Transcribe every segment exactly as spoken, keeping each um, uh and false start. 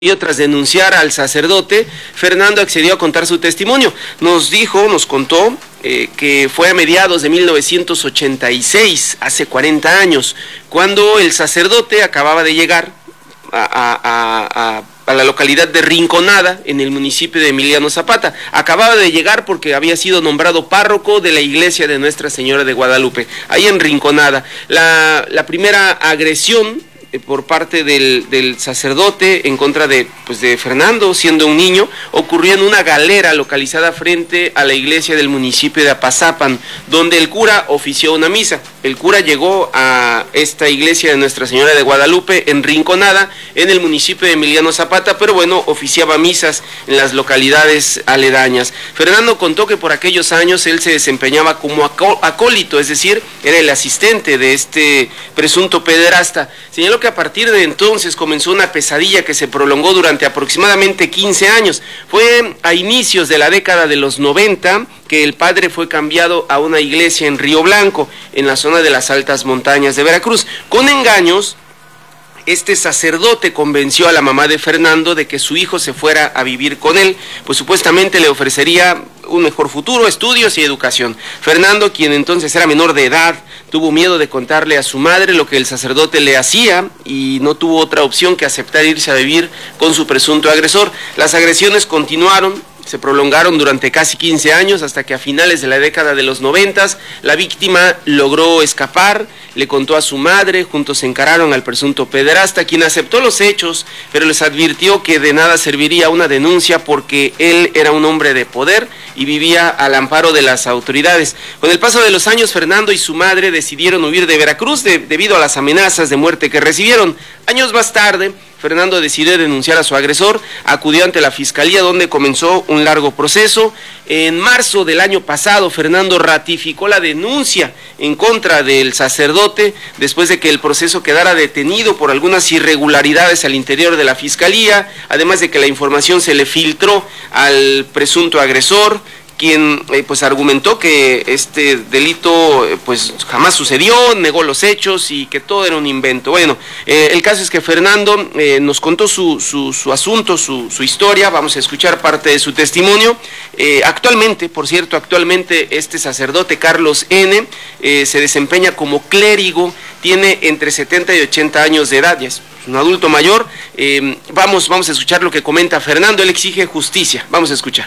Y tras denunciar al sacerdote, Fernando accedió a contar su testimonio. Nos dijo, nos contó eh, que fue a mediados de mil novecientos ochenta y seis, hace cuarenta años, cuando el sacerdote acababa de llegar a, a, a, a la localidad de Rinconada, en el municipio de Emiliano Zapata. Acababa de llegar porque había sido nombrado párroco de la iglesia de Nuestra Señora de Guadalupe, ahí en Rinconada. La, la primera agresión por parte del, del sacerdote en contra de, pues de Fernando, siendo un niño, ocurrió en una galera localizada frente a la iglesia del municipio de Apazapan, donde el cura ofició una misa. El cura llegó a esta iglesia de Nuestra Señora de Guadalupe en Rinconada, en el municipio de Emiliano Zapata, pero bueno, oficiaba misas en las localidades aledañas. Fernando contó que por aquellos años él se desempeñaba como acólito, es decir, era el asistente de este presunto pederasta. Señaló que a partir de entonces comenzó una pesadilla que se prolongó durante aproximadamente quince años. Fue a inicios de la década de los noventa que el padre fue cambiado a una iglesia en Río Blanco, en la zona de las altas montañas de Veracruz. Con engaños, este sacerdote convenció a la mamá de Fernando de que su hijo se fuera a vivir con él, pues supuestamente le ofrecería un mejor futuro, estudios y educación. Fernando, quien entonces era menor de edad, tuvo miedo de contarle a su madre lo que el sacerdote le hacía y no tuvo otra opción que aceptar irse a vivir con su presunto agresor. Las agresiones continuaron, se prolongaron durante casi quince años, hasta que a finales de la década de los noventas la víctima logró escapar, le contó a su madre, juntos encararon al presunto pederasta, quien aceptó los hechos, pero les advirtió que de nada serviría una denuncia porque él era un hombre de poder y vivía al amparo de las autoridades. Con el paso de los años, Fernando y su madre decidieron huir de Veracruz de, debido a las amenazas de muerte que recibieron. Años más tarde, Fernando decidió denunciar a su agresor, acudió ante la fiscalía donde comenzó un largo proceso. En marzo del año pasado, Fernando ratificó la denuncia en contra del sacerdote después de que el proceso quedara detenido por algunas irregularidades al interior de la fiscalía, además de que la información se le filtró al presunto agresor, quien eh, pues argumentó que este delito eh, pues jamás sucedió, negó los hechos y que todo era un invento. Bueno, eh, el caso es que Fernando eh, nos contó su, su, su asunto, su, su historia. Vamos a escuchar parte de su testimonio. Eh, actualmente, por cierto, actualmente este sacerdote Carlos N. Eh, se desempeña como clérigo, tiene entre setenta y ochenta años de edad, ya es un adulto mayor. Eh, vamos, vamos a escuchar lo que comenta Fernando. Él exige justicia. Vamos a escuchar.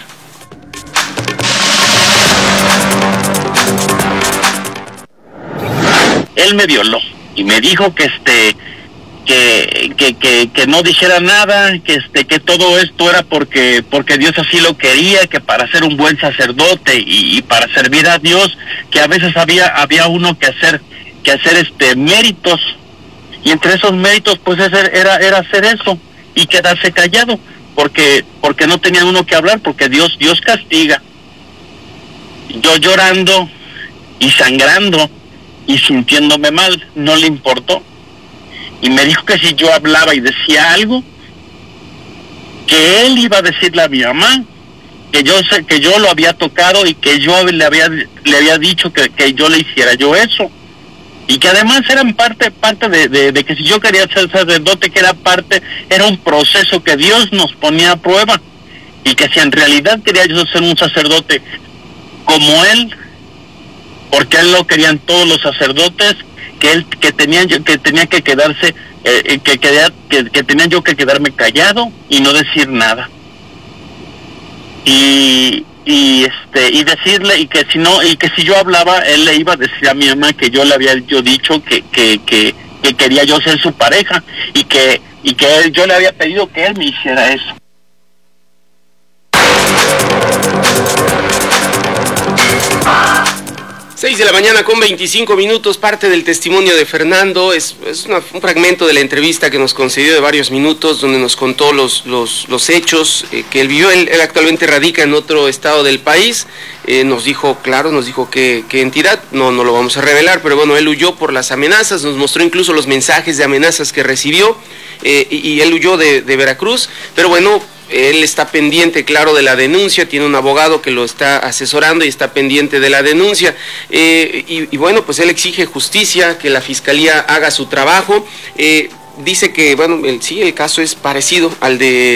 Él me violó y me dijo que este que, que, que, que no dijera nada, que este que todo esto era porque porque Dios así lo quería, que para ser un buen sacerdote y, y para servir a Dios, que a veces había había uno que hacer que hacer este méritos, y entre esos méritos pues era era hacer eso y quedarse callado, porque porque no tenía uno que hablar, porque Dios Dios castiga. Yo llorando y sangrando y sintiéndome mal, no le importó, y me dijo que si yo hablaba y decía algo, que él iba a decirle a mi mamá que yo sé que yo lo había tocado y que yo le había le había dicho que, que yo le hiciera yo eso, y que además eran parte parte de, de, de que si yo quería ser sacerdote, que era parte, era un proceso que Dios nos ponía a prueba, y que si en realidad quería yo ser un sacerdote como él, porque él lo querían todos los sacerdotes, que él que tenía que tenía que quedarse eh, que, que, que que tenía yo que quedarme callado y no decir nada, y y este y decirle y que si no y que si yo hablaba, él le iba a decir a mi mamá que yo le había yo dicho que que que, que quería yo ser su pareja, y que y que él, yo le había pedido que él me hiciera eso. seis de la mañana con veinticinco minutos, parte del testimonio de Fernando, es, es una, un fragmento de la entrevista que nos concedió de varios minutos, donde nos contó los, los, los hechos eh, que él vivió. Él, él actualmente radica en otro estado del país, eh, nos dijo, claro, nos dijo qué, qué entidad, no, no lo vamos a revelar, pero bueno, él huyó por las amenazas, nos mostró incluso los mensajes de amenazas que recibió, eh, y, y él huyó de, de Veracruz, pero bueno, él está pendiente, claro, de la denuncia, tiene un abogado que lo está asesorando y está pendiente de la denuncia, eh, y, y bueno, pues él exige justicia, que la fiscalía haga su trabajo. eh, dice que, bueno, el, sí, el caso es parecido al de